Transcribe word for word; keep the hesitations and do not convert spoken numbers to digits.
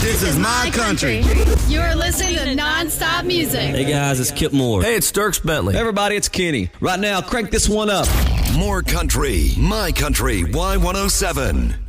This is my country. You're listening to Non-Stop Music. Hey guys, it's Kip Moore. Hey, it's Dierks Bentley. Hey everybody, it's Kenny. Right now, crank this one up. More country, my country, Y one oh seven.